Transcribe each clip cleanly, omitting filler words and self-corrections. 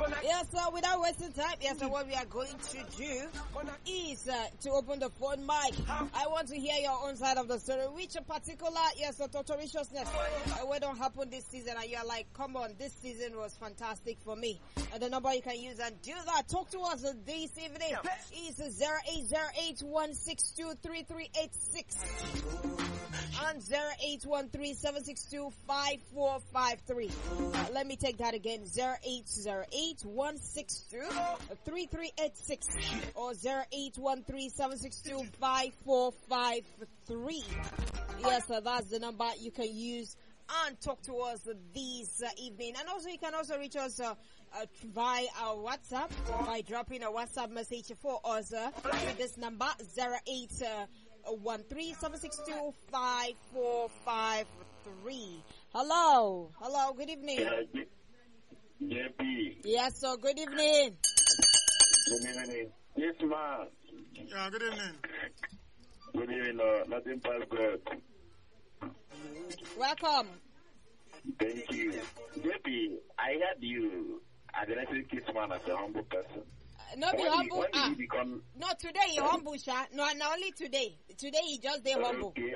Yes, sir, without wasting time, yes, sir, what we are going to do is to open the phone mic. I want to hear your own side of the story. Which particular, yes, sir, torturiousness what don't happen this season and you're like, come on, this season was fantastic for me. And the number you can use and do that. Talk to us this evening is 0808-162-3386 and 0813-762-5453. Let me take that again. 0808-162-3386 or 0813-762-5453. Yes, that's the number you can use and talk to us this evening. And also, you can also reach us via our WhatsApp by dropping a WhatsApp message for us with this number 0813-762-5453. Hello, good evening. JP. Yes, sir. Good evening. Good evening. Yes, ma'am. Yeah, good evening. Good evening. Nothing past God. Welcome. Thank you. JP, I heard you addressing Kissman as a humble person. No, be humble. When did you become... No, today he humble, Sha. No, only today. Today he just dey humble. Okay,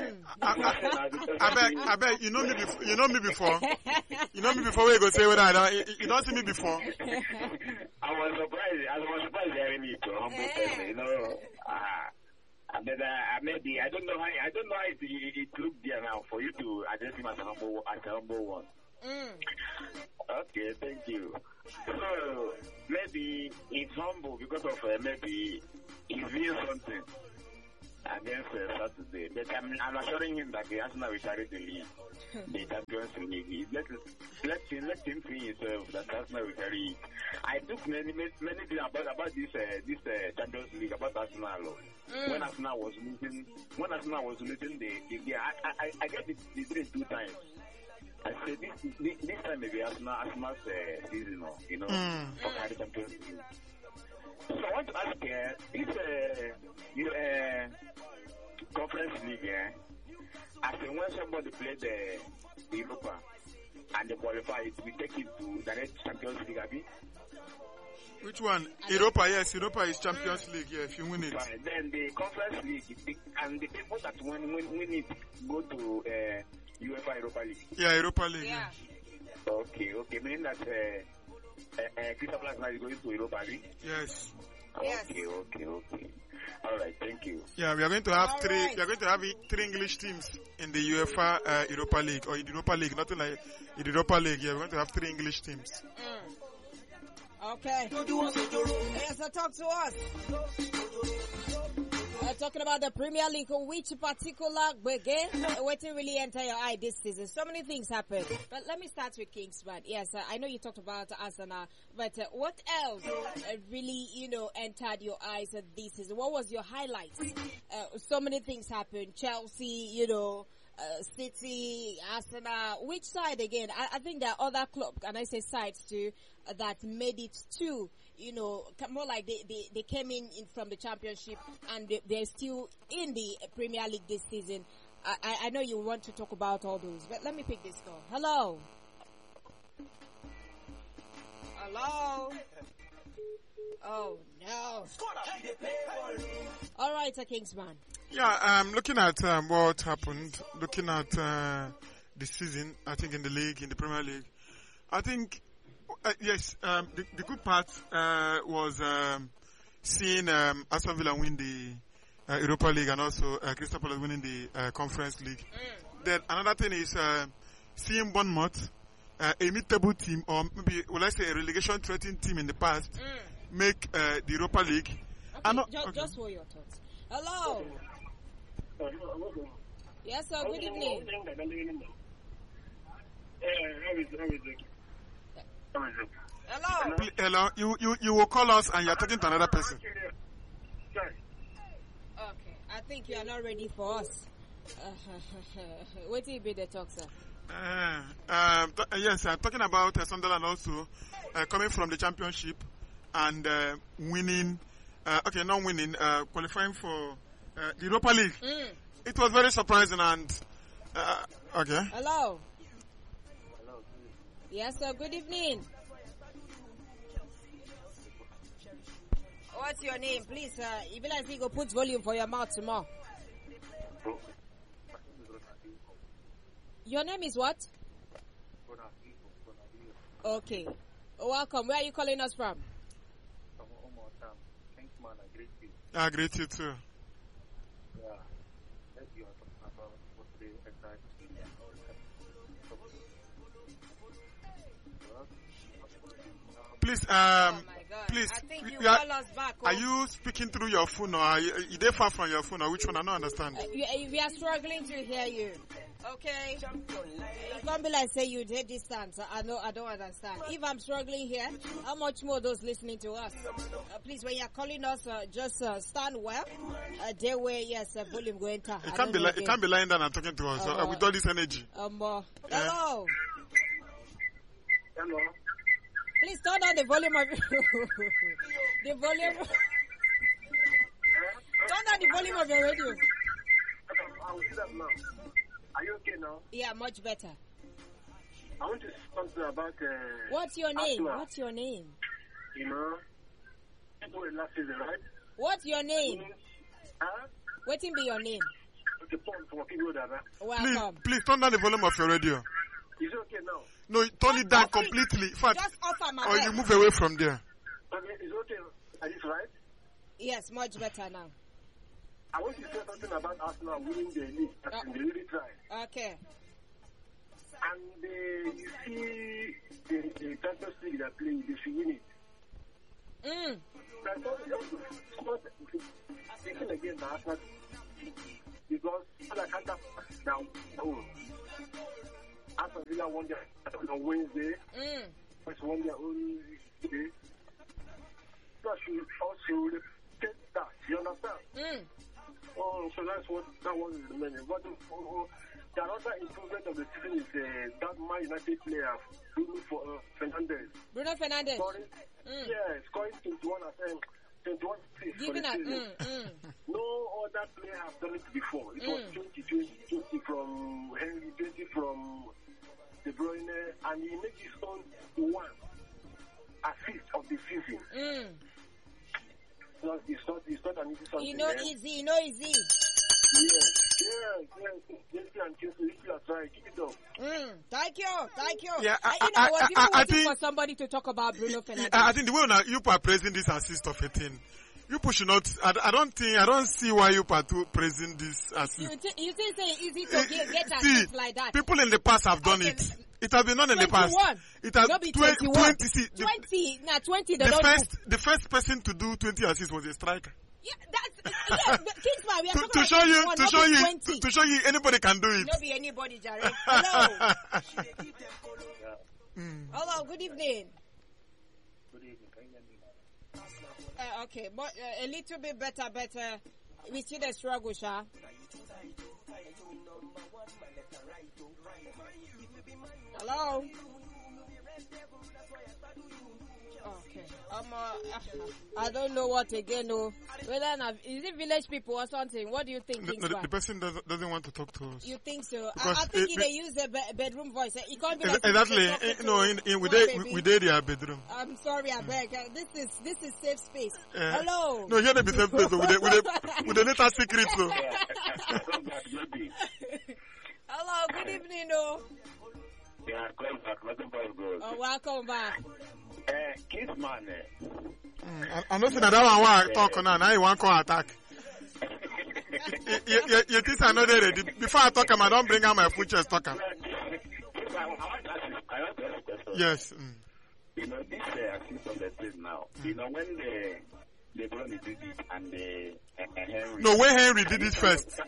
I bet you know me before. You know me before. You know me before. We go say what I don't. You don't see me before. I was surprised hearing it. Humble person, you know. But maybe I don't know how it looked there now for you to address him as a humble one. Okay, thank you. So maybe he's humble because of maybe he's doing something against Saturday. But I'm assuring him that Arsenal will carry the league, the Champions League. Let him see himself that Arsenal will carry it. I took many things about this Champions League about Arsenal. When Arsenal was losing, I get the dream 2 times. I said this time maybe Arsenal's season, you know, for carry Champions League. So I want to ask this Conference League, I think when somebody played the Europa and they qualify it, we take it to the next Champions League, Abi? Which one? Europa, yes. Europa is Champions League, yeah, if you win it. Fine. Then the Conference League, and the people that win it go to UEFA Europa League. Yeah, Europa League. Yeah. Okay. Meaning that Crystal Palace is going to Europa League? Yes. Okay. All right, thank you. Yeah, we are going to have three English teams in the UEFA Europa League or in the Europa League, nothing like in the Europa League. Yeah, we're going to have 3 English teams. Okay. Yes, so talk to us. Talking about the Premier League, which particular game waiting really enter your eye this season? So many things happen. But let me start with Kingsman. Yes, I know you talked about Arsenal, but what else really, entered your eyes this season? What was your highlights? So many things happened. Chelsea, City, Arsenal. Which side again? I think there are other clubs, and I say sides too, that made it to, more like they came in from the championship and they're still in the Premier League this season. I know you want to talk about all those, but let me pick this call. Hello? Oh, no. All right, Kingsman. Yeah, looking at what happened, looking at the season, I think in the league, in the Premier League, I think, yes, the good part was seeing Aston Villa win the Europa League and also Crystal Palace winning the Conference League. Then another thing is seeing Bournemouth, a mid-table team, or maybe, will I say a relegation-threatening team in the past, make the Europa League. Okay, just for your thoughts. Hello? Yes, sir. Good evening. Hello? Hello? You will call us and you're talking to another person. Okay. I think you are not ready for us. What will be the talk, sir? Yes, I'm talking about Sunderland also coming from the championship and winning, not winning, qualifying for the Europa League. It was very surprising and, okay. Hello? Yes, sir. Good evening. What's your name? Please, if you like, you go put volume for your mouth some more. Your name is what? Okay. Welcome. Where are you calling us from? I greet you too. Please, Oh my God. please, I think you you are, call us back. are you speaking through your phone or are you they far from your phone or which one? I don't understand. We are struggling to hear you. Okay. You can't be like say you did distance. I don't understand. If I'm struggling here, how much more those listening to us? Please, when you're calling us, just stand well. They way yes, volume go enter. It can't be lying down and talking to us with all this energy. Hello. Hello. Please turn down the volume of the volume. Turn down the volume of your radio. I will do that now. Are you okay now? Yeah, much better. I want to say something about. What's your name? Arsenal. What's your name? You know, people in last season, right? What's your name? Huh? What be your name? Okay, Paul from people that. Welcome. Please turn down the volume of your radio. Is it okay now? No, turn it down completely. In fact, Just offer my or head. you move away from there. Okay, is it okay? Are you right? Yes, much better now. I want to say something about Arsenal winning the league. They really tried. Okay. And you see the Champions League they're playing, they should win it. That's not taking again the Arsenal because I can't now. Aston Villa won their on Wednesday. West won their own day. So I should also take that. You understand? So that's what that was the meaning. But the other improvement of the season is that Man United player, Bruno Fernandes. Bruno Fernandes. Scoring 21 assists for the season. No other player has done it before. It was 20 from Henry, 20 from De Bruyne, and he made his own one assist of the season. So it's not an easy something. You know easy. Yes, and if you are trying, keep it up. Thank you. Yeah, I think for somebody to talk about Bruno Fernandes. I think the way now you are praising this assist of 18. You should not. I don't see why you are praising this assist. You think it's easy to get assist like that? People in the past have done it. It has been done in the past. It has 20. 20. Now 20. The first person to do 20 assists was a striker. Yeah, that's Kingsman. We are to show you anybody can do it. Not be anybody, Jared. Hello. Hello. Good evening. Good evening. Can you hear me now? Okay, but a little bit better. We see the struggle, Sha. Hello. Okay. I don't know what again. No. Whether is it village people or something? What do you think? The person doesn't want to talk to us. You think so? I think they use the bedroom voice. It can't be like exactly. No, we did their bedroom. I'm sorry, I beg. This is safe space. Hello. No, here they be safe space. With the little secret. So. Hello. Good evening. No. Yeah, welcome back. Oh, welcome back. Kingsman. I'm not saying that one want talk now you want to attack. You think I know they ready. Before I talk, I don't bring out my future talker. I want to ask you a question. Yes. You know, this assist on the place now. You know, when the Brownie did it and Henry. No, when Henry did it first.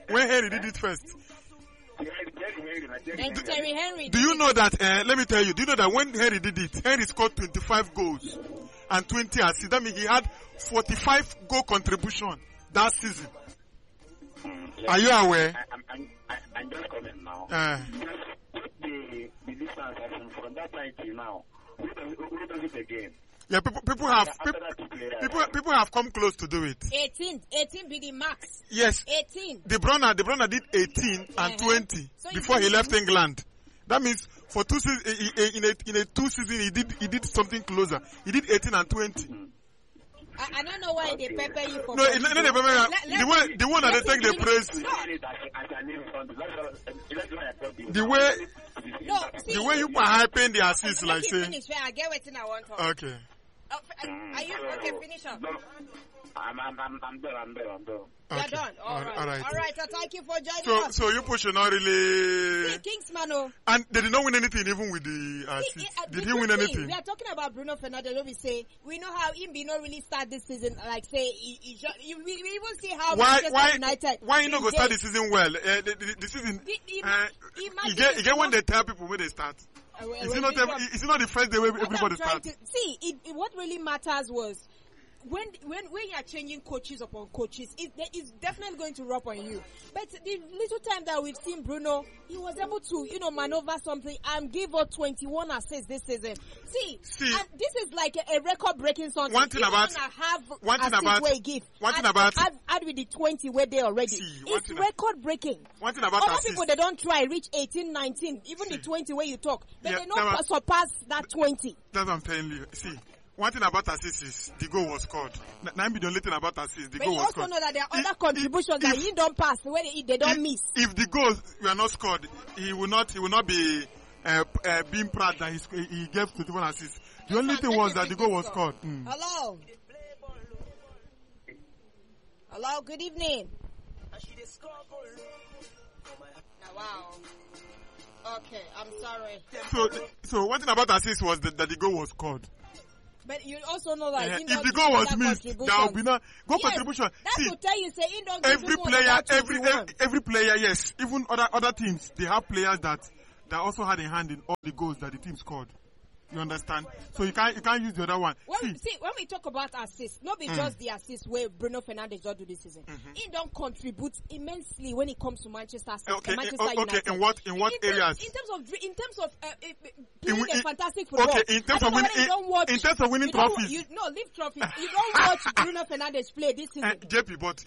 Terry Henry. Do you know that? Let me tell you. Do you know that when Henry did it, Henry scored 25 goals and 20 assists. That means he had 45 goal contribution that season. Are you aware? I'm just coming now. The distance from that time till now. Who does it again? Yeah, people have come close to do it. 18 be the max. Yes. 18. De Bruyne did 18 and 20 before he left England. That means for 2 seasons, in a 2 season he did something closer. He did 18 and 20. I don't know why they pepper you for. No, it's not the pepper. The one that they take the praise. The way you are hyping the assist, like say. Finish. I get what I want. Okay. Are you okay? Finish up. I'm done. You're done. All right. So thank you for joining us. So you push not really. See, Kingsman, and they did not win anything even with the assist. Did he win anything? We are talking about Bruno Fernandes. We say we know how Imbi not really start this season. Like say, we even see how Manchester United. Why you not go start the season well? The season. You get when they tell people when they start. Is it not the first day where everybody starts? See, what really matters was. When you are changing coaches upon coaches, it's definitely going to rub on you. But the little time that we've seen Bruno, he was able to, maneuver something and give us 21 assists this season. See, and this is like a record-breaking something. One thing about add with the 20 where they already. It's record-breaking. One thing about other people, they don't try reach 18, 19, even the 20 where you talk, but they don't surpass that 20. That's what I'm telling you. See. One thing about assists is the goal was scored. Now be the only thing about assists, the goal was scored. But you also know that there are other contributions that he don't pass, where they don't miss. If the goals were not scored, he will not be being proud that he gave 21 assists. The only thing was that the goal was scored. Hello, good evening. Wow. Okay, I'm sorry. So one thing about assists was that the goal was scored. But you also know that if the goal was missed, there will be no goal contribution. That's to tell you, say, every player, yes, even other teams, they have players that also had a hand in all the goals that the team scored. You understand? So you can't use the other one. When we talk about assists, not be just the assists where Bruno Fernandes don't do this season. He don't contribute immensely when it comes to Manchester United. Okay, in what areas? In terms of playing a fantastic football. Okay, in terms of winning trophies. Leave trophies. You don't watch Bruno Fernandes play this season. JP, but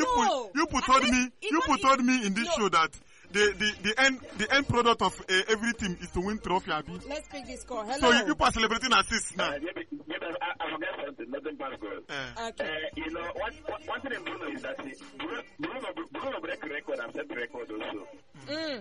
you told me in this show that the end product of every team is to win trophy, Abi. Let's pick this call. Hello. So you are celebrating assists now. I forget something. Nothing past goal. Okay. One thing in Bruno is that Bruno break record and set record also. Yes,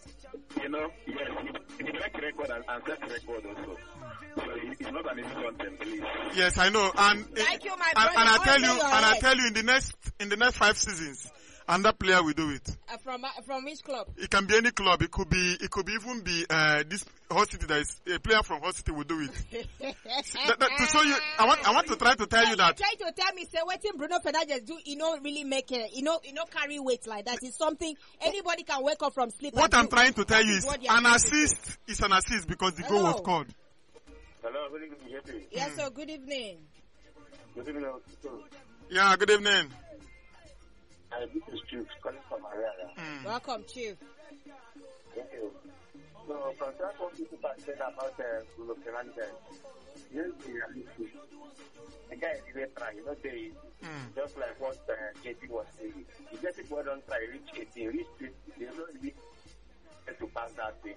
he break record and set record also. So it's not an easy something, please. Yes, I know. And thank you, my brother. And I tell you, in the next 5 seasons. And that player will do it. From which club? It can be any club. It could even be this Hull City. That is a player from Hull City will do it. To show you, I want to try to tell you that. Try to tell me, say what Bruno Fernandes do? Really make carry weight like that. It's something anybody can wake up from sleep. What I'm trying to tell you is an assist is an assist because the goal was scored. Hello, good evening. Yes, sir. Good evening. Good evening. Yeah, good evening. This is Chief calling from Ariana. Welcome, Chief. Thank you. So, from what people are saying about Bruno Fernandes, here's the reality. The guy is very trying, just like what JP was saying. You get people don't try, reach 18, reach 50, they don't really get to pass that thing.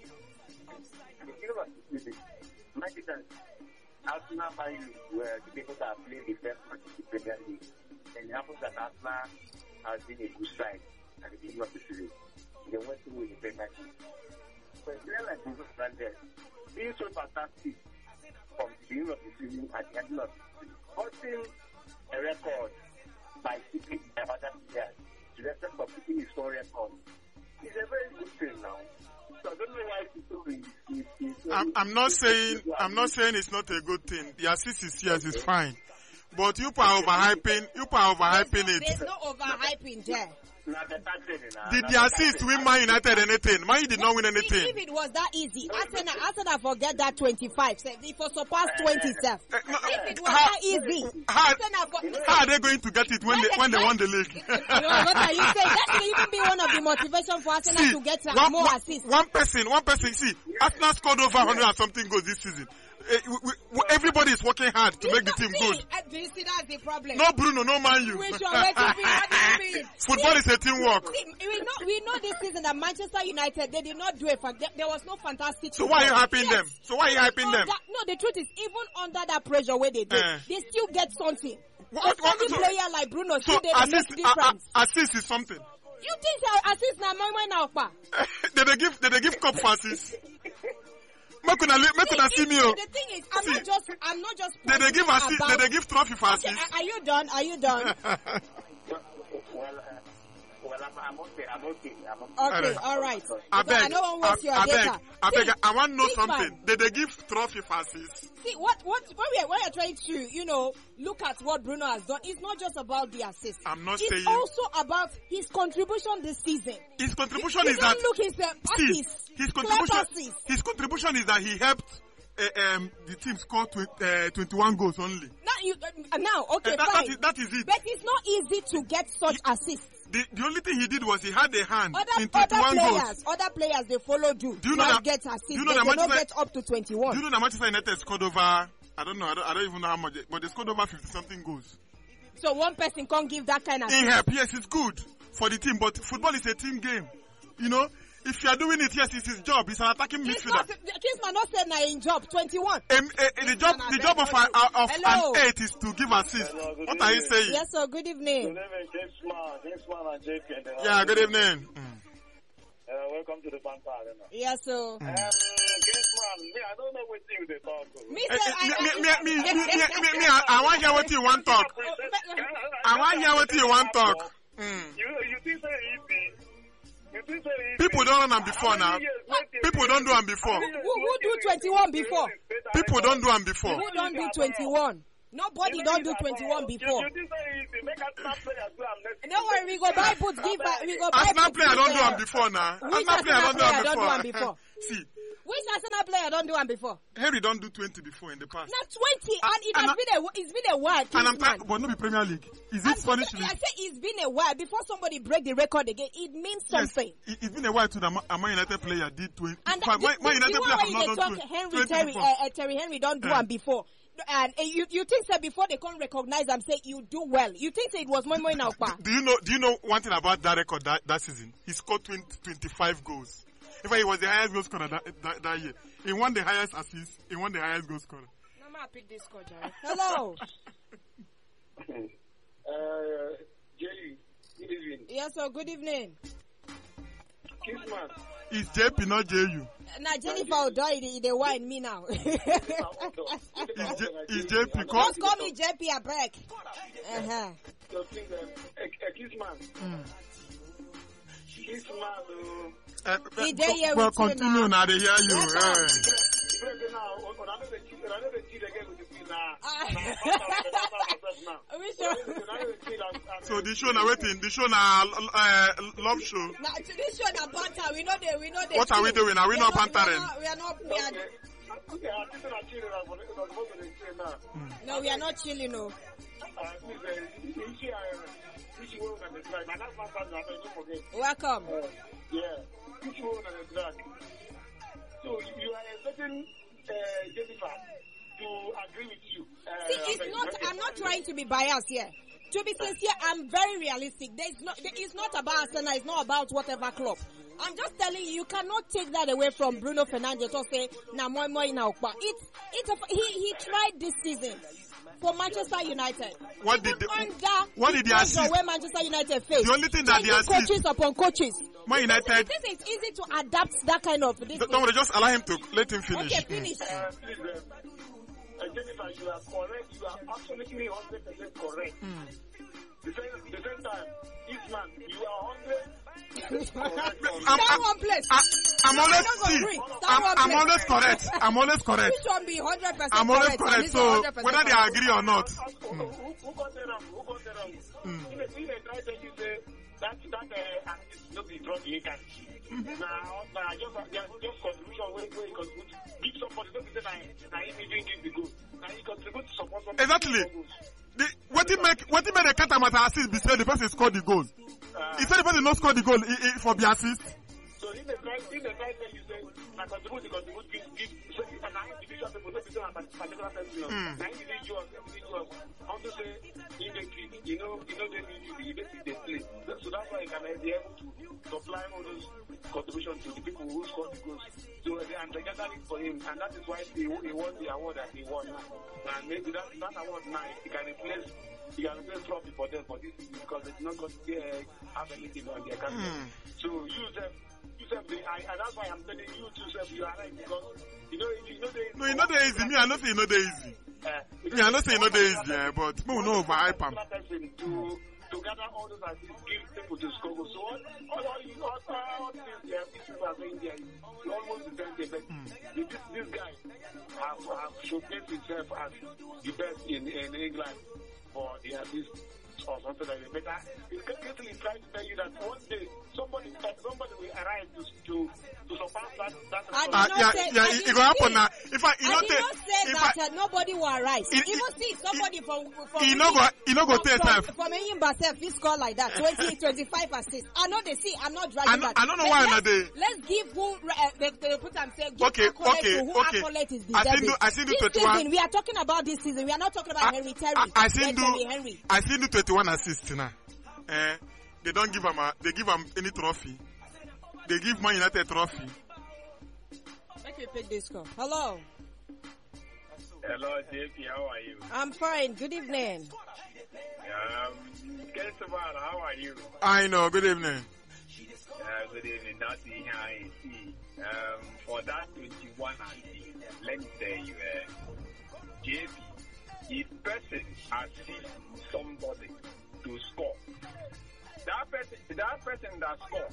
You know what it is? My defense, Arsenal where the people that play the best match in the Premier League. And it happens that Arsenal has been a good side at the beginning of the season. They went through the Premier League. But a player like Bruno Fernandes, being so fantastic from the beginning of the season at the end of the season, holding a record by keeping the other players to the extent of keeping his own record is a very good thing now. So I don't know why people I'm not saying it's not a good thing. The assist is yes, it's fine. But you are overhyping it. There's no overhyping there. Did the assist win Man United anything? Man did not win anything. If it was that easy, Arsenal forget that 25. If it surpassed 27. If it was that easy, how are they going to get it when they won the league? What are you saying? That should even be one of the motivation for Arsenal to get more assists. One person. See, Arsenal scored over 100 and something goals this season. Everybody is working hard to make the team good. Do you see that's the problem? No Bruno, no Man U. Which one? What do you mean? Football is a teamwork. See, we know this season that Manchester United, they did not do it. There was no fantastic. So why are you hyping them? So why are you hyping them? No, the truth is, even under that pressure where they did, they still get something. What player like Bruno still they make difference. Assist is something. You think that assist now, pa? Did they give cup for assist? Make una see me. The thing is, I'm not just. Did they give assist? Did they give trophy for assist? Are you done? I'm okay. Okay, all right. I don't want to waste your data. I want to know something. Did they give trophy for assist? See, what we are trying to, look at what Bruno has done. It's not just about the assist. I'm not saying. It's also about his contribution this season. His contribution is that. Look, his contribution is that he helped the team score 21 goals only. Okay, fine. That is it. But it's not easy to get such assists. The only thing he did was he had a hand in 21 goals. Other players, they follow do. Do you know that? Get assists. Do you know they that don't get up to 21. Do you know that Manchester United scored over? I don't know. I don't even know how much, but they scored over 50-something goals. So one person can't give that kind of. In help, yes, it's good for the team, but football is a team game. If you are doing it, yes, it's his job. He's an attacking midfielder. Kingsman not said in job 21. The job of an 8 is to give assist. Hello, what are you saying? Yes, sir. Good evening. Good evening, Yeah, good evening. welcome to the Panta Arena. Yes, sir. Kingsman, I don't know what you they talk Me, I want to hear what you want to talk. I want to hear what you want to talk. You think so easy? People don't run them before now. People don't do them before. Who do 21 before? People don't do them before. Who don't do 21? Nobody don't do 21 before. Don't worry, we go buy boots. We go buy Arsenal player don't do them before now. Arsenal player don't do them before. See. Which Arsenal player don't do them before? Henry don't do 20 before in the past. Not 20, and it's been a while. And I'm talking, but not the Premier League. Is it Spanish League? I say it's been a while before somebody break the record again. It means something. Yes, it's been a while to the Man United player did 20. And Man United player have not done 20. Terry Henry don't do them before. And you think that before they can't recognize them, say you do well. You think that it was more now? Do you know one thing about that record that season? He scored 25 goals. In fact, he was the highest goal scorer that year. He won the highest assist. He won the highest goal scorer. I'm gonna pick this score, Jared. Hello. Jerry, good evening. Yes, sir. Good evening. Kingsman. It's JP, not JU. Now Jennifer O'Doy, they whine me now. It's JP. Just call me JP, I beg. Kingsman. Well, continue now. They hear you. So the show now waiting. The show now love show. Now this show now banter. We know they. What are we doing? Are we not bantering? We are not. No, we are not chilling. No. Welcome. So you are expecting Jennifer to agree with you. See, it's not. I'm not trying to be biased here. To be sincere, I'm very realistic. It's not about Arsenal. It's not about whatever club. I'm just telling you, you cannot take that away from Bruno Fernandes to say, "Na moi na okpa." He tried this season for Manchester United. What did the assist? Where Manchester United faced. The only thing that the assist. Coaches upon coaches. Man United. This is easy to adapt that kind of. Don't worry, just allow him to let him finish. Okay, finish. Jennifer, you are correct. You are absolutely 100% correct. The same time, Eastman, you are 100. Stand one place. I'm always correct. I'm always correct. Which one be 100%? I'm always correct. So whether they agree or not. Who got that wrong? If they try to say that assist not be brought in can. Now just contribution where you contribute. Give somebody don't say now he didn't give the goal. Now he contribute to support somebody. Exactly. What he make the Katamata assist be say the person scored the goal. He said the person not scored the goal for the assist. So in the try you say I contribute, give, so, and I individual people, not people and particular person. Now individuals, how to say, immediately, you know, they play. So that's why you can be able to supply all those contributions to the people who score the goals. So and they gather it for him, and that is why he won the award that he won. And maybe that award now, he can replace trophy for them for this season because they did not have anything on their account. So use them, and that's why I'm telling you to you are right because you know they. No, you know they easy. Me, I know say you know they easy. Me, I know say you know they easy, but no, overhype them. To gather all those assists, give people to score. So all these issues are saying there is almost the same thing. This guy have showcased himself as the best in England for the assists or something like that. But he's basically trying to tell you that one day somebody will arrive to surpass that. It will happen now. If I did not say that nobody will arise. Even see somebody from go take time. From Enyimba, he score like that, 25 assists. I know they see. I'm not dragging that. I don't know why let's give who they put and say. Okay. Accolade is deserving. I seen do 21. We are talking about this season. We are not talking about Henry Terry. I seen do 21 assists now. They don't give him they give him any trophy. They give Man United trophy. Let me pick this call. Hello. Hello, JP. How are you? I'm fine. Good evening. Kesavan, how are you? I know. Good evening. Good evening. That's how I see. For that 21 assist, let me tell you, JP, if person assists somebody to score, that person that score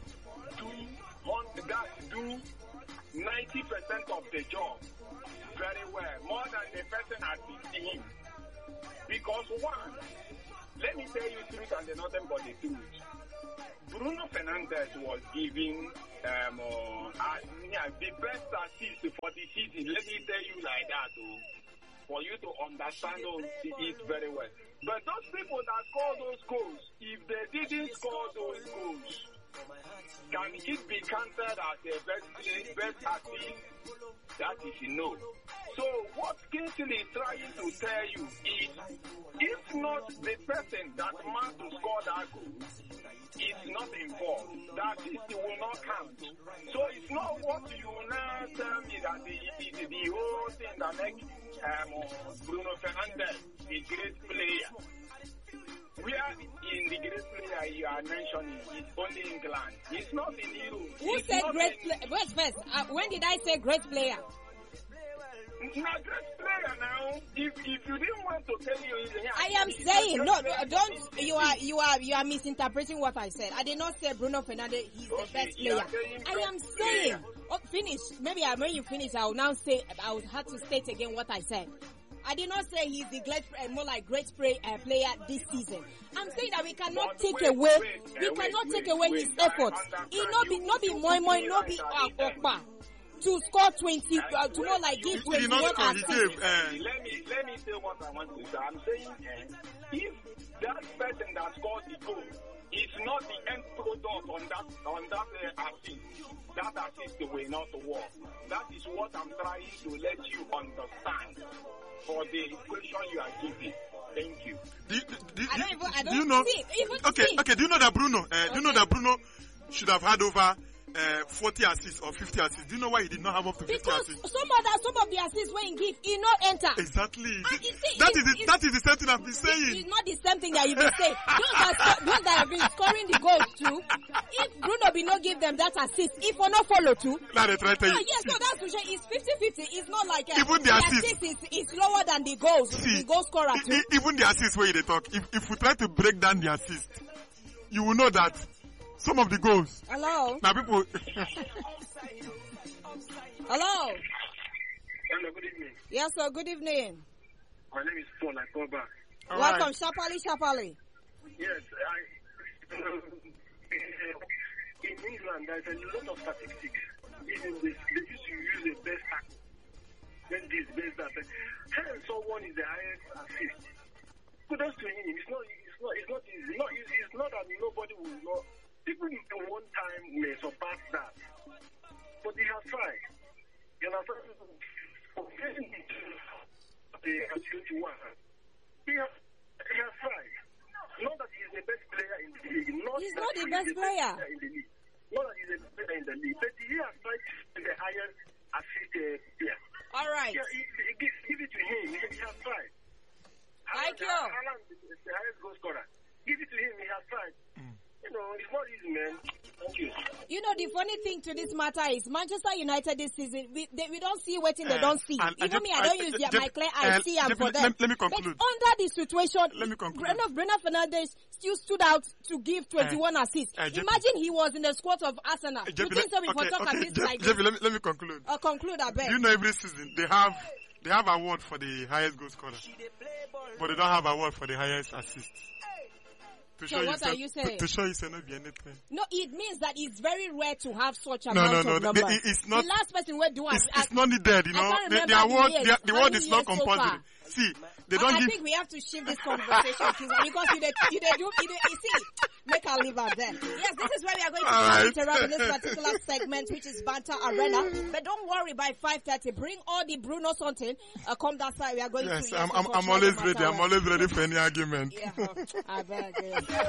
do 90% of the job very well, more than the person assisting him. Because one, let me tell you the truth and nothing but the truth. Bruno Fernandes was giving the best assist for the season. Let me tell you like that, for you to understand it very well. But those people that score those goals, if they didn't score those goals, can it be counted as the best assist? That is no. So what Kingsley is trying to tell you is, if not the person that managed to score that goal is not involved, that is, it will not count. So it's not what you now tell me that the whole thing that makes Bruno Fernandes a great player. Where in the great player you are mentioning is only England. It's not in Europe. Who said great player? Wait first. When did I say great player? Not great player now. If you didn't want to tell you, I am saying no. Don't. You are misinterpreting what I said. I did not say Bruno Fernandes. He's the best player. I am saying. Oh, finish. Maybe when you finish, I will now say. I will have to state again what I said. I did not say he's the more like great player this season. I'm saying that we cannot take away his efforts. It not be moi, not be Okpa to score 20 to more like give 21 assists. Let me say what I want to say. I'm saying if that person that scored the goal is not the end product on that assist, that assist will not work. That is what I'm trying to let you understand for the question you are giving. Thank you. Do you know? Okay. Do you know that Bruno? Should have had over 40 assists or 50 assists. Do you know why he did not have up to 50 assists? Because some of the assists when he give, he not enter. Exactly. That is the same thing I've been saying. It's not the same thing that you've been saying. Those that have been scoring the goals too, if Bruno be not give them that assist, if or not follow too. Now they try to tell you. Yes, so that's to say it's 50-50. It's not like even the assist is lower than the goals. See, the goal scorer too. Even the assist where they talk, if we try to break down the assist, you will know that some of the goals. Hello. Now people. Hello. Hello, good evening. Yes, sir. Good evening. My name is Paul. I call back. Welcome, Shapali. Yes, in England there's a lot of statistics. Even they used to use the best tackle. Then this best that. Hence, someone is the highest assist. Kudos to him. It's not easy. It's not that nobody will not. People in one time may surpass that. but he has tried. You understand? The 21. He has tried. Not that he is the best player in the league. He's not the best player in the league. Not that he's the best player in the league. But he has tried to be the highest assist player. All right. Yeah, give it to him. He has tried. Thank you. Haaland is the highest goal scorer. Give it to him. He has tried. You know, it's not easy, man. Thank you. You know, the funny thing to this matter is Manchester United this season, we don't see what they don't see. Even me, I don't use my clear eye see and for them. Let me conclude. But under the situation, let me conclude. Bruno Fernandes still stood out to give 21 assists. Imagine he was in the squad of Arsenal. You think so before talking this like this? Let me conclude. Conclude, I bet. You know, every season they have award for the highest goal scorer, but they don't have award for the highest assist. So what are you saying? To show you say not be anything. No, it means that it's very rare to have such amount of numbers. It's not. The last person will do it's not needed, you know. The award is not compulsory. See, they don't give. I think we have to shift this conversation because you see, make our leave out there. Yes, this is where we are going to interrupt in this particular segment, which is Banter Arena. But don't worry, by 5:30, bring all the Bruno something. Come that side. We are going to. Yes, I'm always ready. I'm always ready for any argument. Yeah, I bet.